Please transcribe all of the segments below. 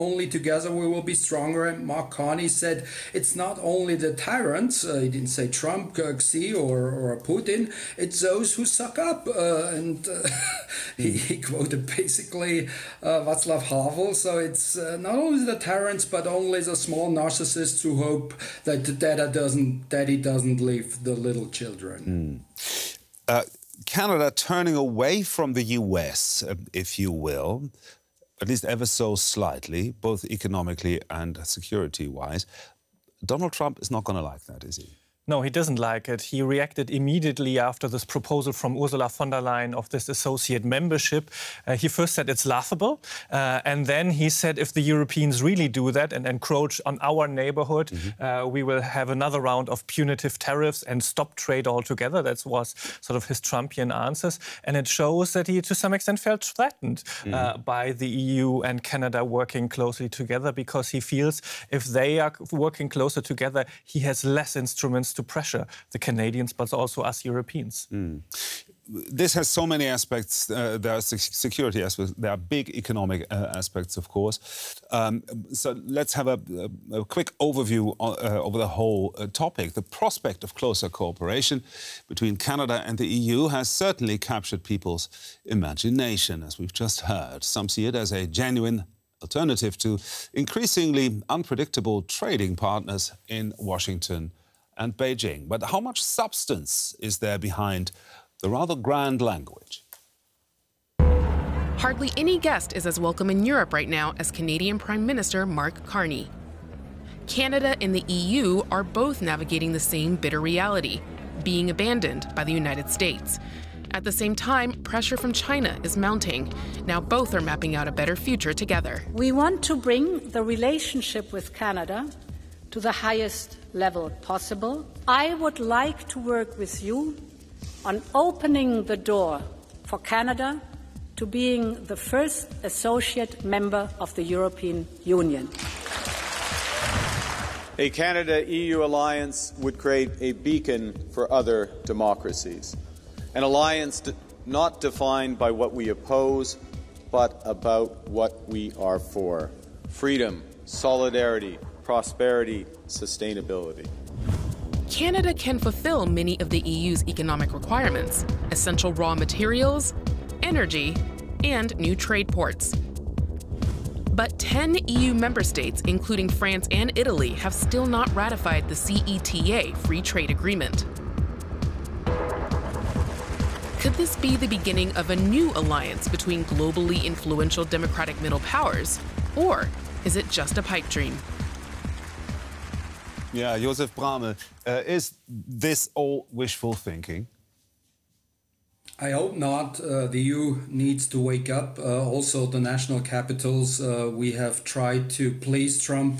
Only together we will be stronger. And Mark Carney said it's not only the tyrants, he didn't say Trump, Xi or Putin, it's those who suck up. He quoted basically Václav Havel. So it's not only the tyrants, but only the small narcissists who hope that daddy doesn't leave the little children. Canada turning away from the US, if you will, at least ever so slightly, both economically and security-wise. Donald Trump is not going to like that, is he? No, he doesn't like it. He reacted immediately after this proposal from Ursula von der Leyen of this associate membership. He first said it's laughable. And then he said if the Europeans really do that and encroach on our neighborhood, we will have another round of punitive tariffs and stop trade altogether. That was sort of his Trumpian answers. And it shows that he, to some extent, felt threatened by the EU and Canada working closely together, because he feels if they are working closer together, he has less instruments to pressure the Canadians, but also us Europeans. This has so many aspects. There are security aspects. There are big economic aspects, of course. So let's have a quick overview over the whole topic. The prospect of closer cooperation between Canada and the EU has certainly captured people's imagination, as we've just heard. Some see it as a genuine alternative to increasingly unpredictable trading partners in Washington and Beijing. But how much substance is there behind the rather grand language? Hardly any guest is as welcome in Europe right now as Canadian Prime Minister Mark Carney. Canada and the EU are both navigating the same bitter reality, being abandoned by the United States. At the same time, pressure from China is mounting. Now both are mapping out a better future together. We want to bring the relationship with Canada to the highest level possible. I would like to work with you on opening the door for Canada to being the first associate member of the European Union. A Canada-EU alliance would create a beacon for other democracies. An alliance not defined by what we oppose, but about what we are for. Freedom, solidarity, prosperity, sustainability. Canada can fulfill many of the EU's economic requirements: essential raw materials, energy, and new trade ports. But 10 EU member states, including France and Italy, have still not ratified the CETA free trade agreement. Could this be the beginning of a new alliance between globally influential democratic middle powers? Or is it just a pipe dream? Yeah, Josef Bramel, is this all wishful thinking? I hope not. The EU needs to wake up. Also, the national capitals, we have tried to please Trump.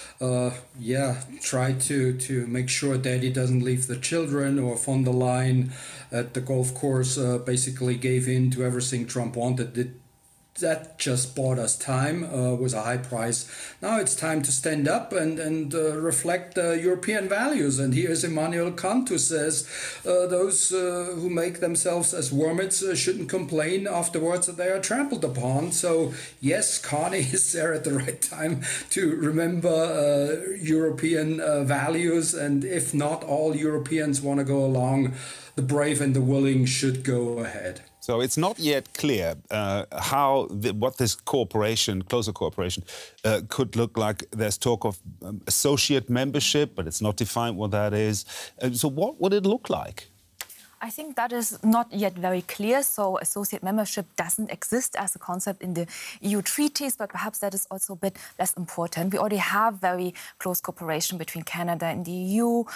Try to make sure daddy doesn't leave the children, or von der Leyen at the golf course basically gave in to everything Trump wanted. That just bought us time with a high price. Now it's time to stand up and reflect European values. And here's Immanuel Kant, who says those who make themselves as wormits shouldn't complain afterwards that they are trampled upon. So yes, Carney is there at the right time to remember European values. And if not all Europeans want to go along, the brave and the willing should go ahead. So it's not yet clear what this cooperation, closer cooperation, could look like. There's talk of associate membership, but it's not defined what that is. So what would it look like? I think that is not yet very clear. So associate membership doesn't exist as a concept in the EU treaties, but perhaps that is also a bit less important. We already have very close cooperation between Canada and the EU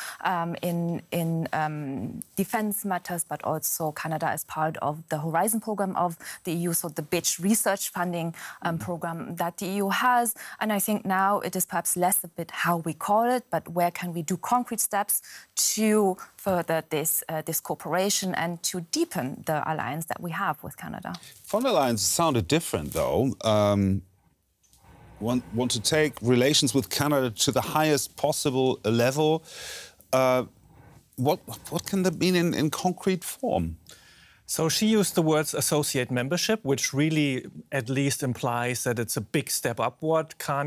in defense matters, but also Canada is part of the Horizon program of the EU, so the BITS research funding program that the EU has. And I think now it is perhaps less a bit how we call it, but where can we do concrete steps to further this cooperation and to deepen the alliance that we have with Canada. Von der Leyen sounded different, though. Want to take relations with Canada to the highest possible level. What can that mean in concrete form? So she used the words associate membership, which really at least implies that it's a big step upward.